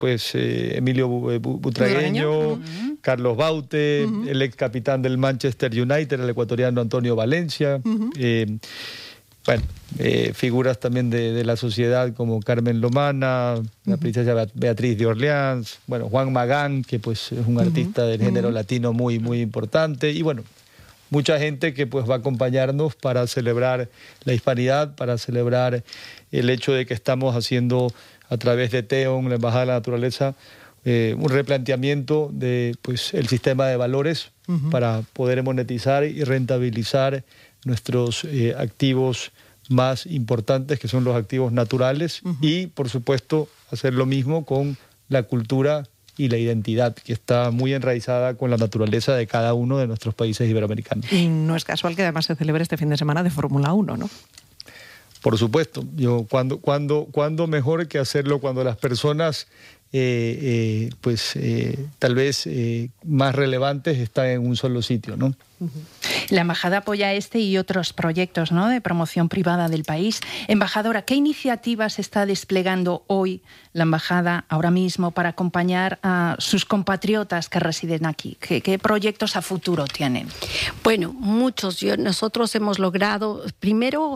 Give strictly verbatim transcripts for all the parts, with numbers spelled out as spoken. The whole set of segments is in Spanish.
pues eh, Emilio Butragueño, uh-huh. Carlos Baute, uh-huh. el ex capitán del Manchester United, el ecuatoriano Antonio Valencia, uh-huh. eh, bueno, eh, figuras también de, de la sociedad como Carmen Lomana, uh-huh. la princesa Beatriz de Orleans, bueno, Juan Magán, que pues es un uh-huh. artista del género uh-huh. latino muy, muy importante, y bueno, mucha gente que pues va a acompañarnos para celebrar la hispanidad, para celebrar el hecho de que estamos haciendo a través de TEON, la Embajada de la Naturaleza, eh, un replanteamiento de pues el sistema de valores uh-huh. para poder monetizar y rentabilizar nuestros eh, activos más importantes, que son los activos naturales, uh-huh. y, por supuesto, hacer lo mismo con la cultura y la identidad, que está muy enraizada con la naturaleza de cada uno de nuestros países iberoamericanos. Y no es casual que además se celebre este fin de semana de Fórmula uno, ¿no? Por supuesto. Yo, cuando, cuando, cuando mejor que hacerlo cuando las personas eh, eh, pues eh, tal vez eh, más relevantes están en un solo sitio, ¿no? La Embajada apoya este y otros proyectos, ¿no?, de promoción privada del país. Embajadora, ¿qué iniciativas está desplegando hoy la Embajada ahora mismo para acompañar a sus compatriotas que residen aquí? ¿Qué, qué proyectos a futuro tienen? Bueno, muchos. Yo, nosotros hemos logrado, primero,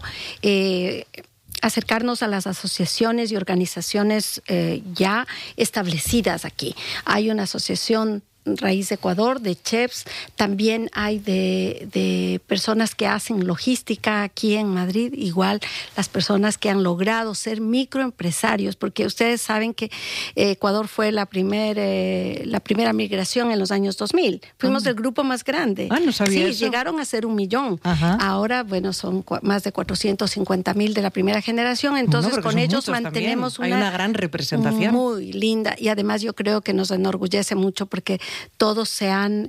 eh, acercarnos a las asociaciones y organizaciones eh, ya establecidas aquí. Hay una asociación Raíz de Ecuador, de chefs, también hay de, de personas que hacen logística aquí en Madrid, igual las personas que han logrado ser microempresarios, porque ustedes saben que eh, Ecuador fue la, primer, eh, la primera migración en los años dos mil. Fuimos ah. el grupo más grande. Ah, no sabía sí, eso. Llegaron a ser un millón. Ajá. Ahora, bueno, son cu- más de cuatrocientos cincuenta mil de la primera generación, entonces no, con ellos mantenemos una, una, hay una gran representación. Muy linda, y además yo creo que nos enorgullece mucho porque todos se han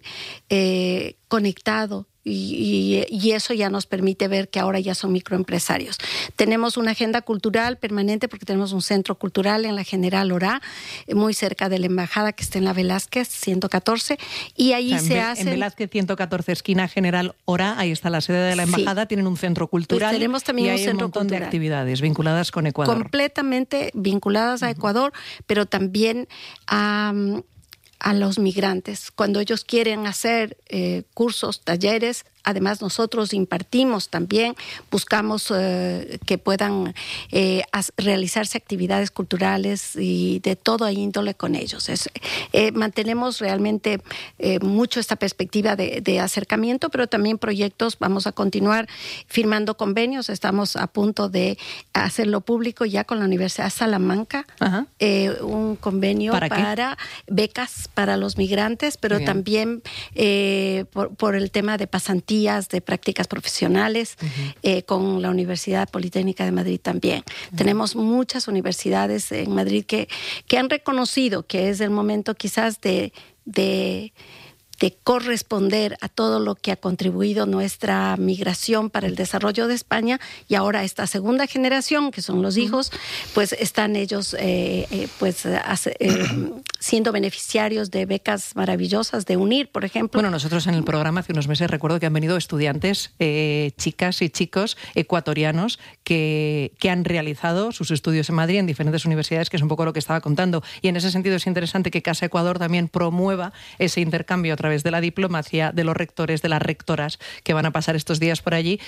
eh, conectado y, y, y eso ya nos permite ver que ahora ya son microempresarios. Tenemos una agenda cultural permanente porque tenemos un centro cultural en la General Orá, muy cerca de la embajada, que está en la Velázquez ciento catorce, y ahí o sea, se en, hace... En Velázquez ciento catorce, esquina General Orá, ahí está la sede de la embajada, sí. Tienen un centro cultural, pues tenemos también y un hay centro un montón cultural. de actividades vinculadas con Ecuador. Completamente vinculadas a Ecuador, uh-huh. pero también a... Um, a los migrantes. Cuando ellos quieren hacer eh, cursos, talleres, además nosotros impartimos también, buscamos eh, que puedan eh, as, realizarse actividades culturales y de toda índole con ellos. Es, eh, mantenemos realmente eh, mucho esta perspectiva de, de acercamiento, pero también proyectos. Vamos a continuar firmando convenios. Estamos a punto de hacerlo público ya con la Universidad de Salamanca, eh, un convenio ¿Para, para becas para los migrantes, pero también eh, por, por el tema de pasantías, de prácticas profesionales, uh-huh. eh, con la Universidad Politécnica de Madrid también. Uh-huh. Tenemos muchas universidades en Madrid que, que han reconocido que es el momento quizás de, de, de corresponder a todo lo que ha contribuido nuestra migración para el desarrollo de España, y ahora esta segunda generación, que son los hijos, pues están ellos eh, eh, pues hace, eh, siendo beneficiarios de becas maravillosas de UNIR, por ejemplo. Bueno, nosotros en el programa hace unos meses recuerdo que han venido estudiantes, eh, chicas y chicos ecuatorianos que, que han realizado sus estudios en Madrid en diferentes universidades, que es un poco lo que estaba contando, y en ese sentido es interesante que Casa Ecuador también promueva ese intercambio a través de la diplomacia, de los rectores, de las rectoras que van a pasar estos días por allí.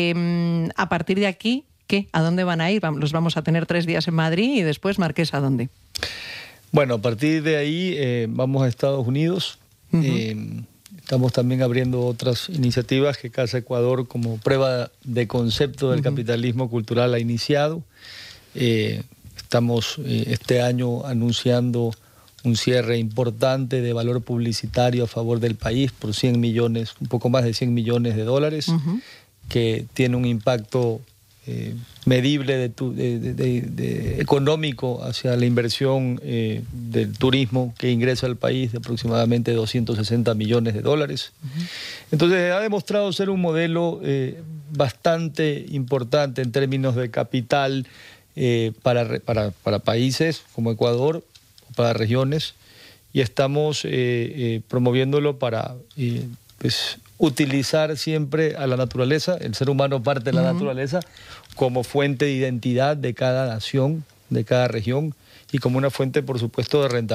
Eh, a partir de aquí, ¿qué? ¿A dónde van a ir? Los vamos a tener tres días en Madrid y después, Marqués, ¿a dónde? Bueno, a partir de ahí eh, vamos a Estados Unidos. Uh-huh. Eh, estamos también abriendo otras iniciativas que Casa Ecuador, como prueba de concepto del uh-huh. capitalismo cultural, ha iniciado. Eh, estamos eh, este año anunciando un cierre importante de valor publicitario a favor del país por cien millones, un poco más de cien millones de dólares, uh-huh. que tiene un impacto eh, medible de, tu, de, de, de, de económico hacia la inversión eh, del turismo que ingresa al país, de aproximadamente doscientos sesenta millones de dólares. Uh-huh. Entonces ha demostrado ser un modelo eh, bastante importante en términos de capital eh, para, para, para países como Ecuador, para regiones, y estamos eh, eh, promoviéndolo para eh, pues, utilizar siempre a la naturaleza, el ser humano parte de la uh-huh. naturaleza, como fuente de identidad de cada nación, de cada región y como una fuente, por supuesto, de rentabilidad